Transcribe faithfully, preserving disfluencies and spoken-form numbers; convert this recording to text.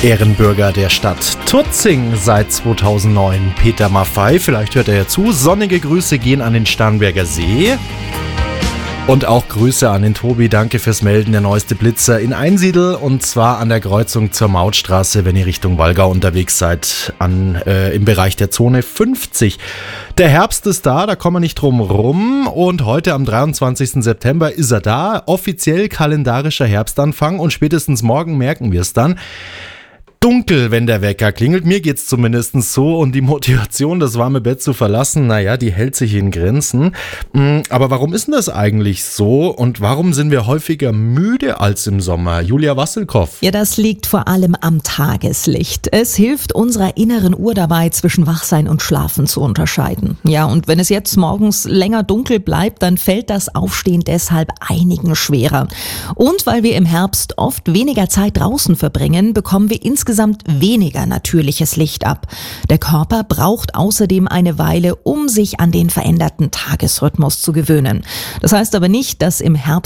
Ehrenbürger der Stadt Tutzing seit zweitausendneun. Peter Maffei, vielleicht hört er ja zu. Sonnige Grüße gehen an den Starnberger See. Und auch Grüße an den Tobi, danke fürs Melden, der neueste Blitzer in Einsiedl und zwar an der Kreuzung zur Mautstraße, wenn ihr Richtung Wallgau unterwegs seid, an, äh, im Bereich der Zone fünfzig. Der Herbst ist da, da kommen wir nicht drum rum und heute am dreiundzwanzigsten September ist er da, offiziell kalendarischer Herbstanfang und spätestens morgen merken wir es dann. Dunkel, wenn der Wecker klingelt. Mir geht's zumindest so und die Motivation, das warme Bett zu verlassen, naja, die hält sich in Grenzen. Aber warum ist denn das eigentlich so und warum sind wir häufiger müde als im Sommer? Julia Wasselkoff. Ja, das liegt vor allem am Tageslicht. Es hilft unserer inneren Uhr dabei, zwischen Wachsein und Schlafen zu unterscheiden. Ja, und wenn es jetzt morgens länger dunkel bleibt, dann fällt das Aufstehen deshalb einigen schwerer. Und weil wir im Herbst oft weniger Zeit draußen verbringen, bekommen wir insgesamt weniger natürliches Licht ab. Der Körper braucht außerdem eine Weile, um sich an den veränderten Tagesrhythmus zu gewöhnen. Das heißt aber nicht, dass im Herbst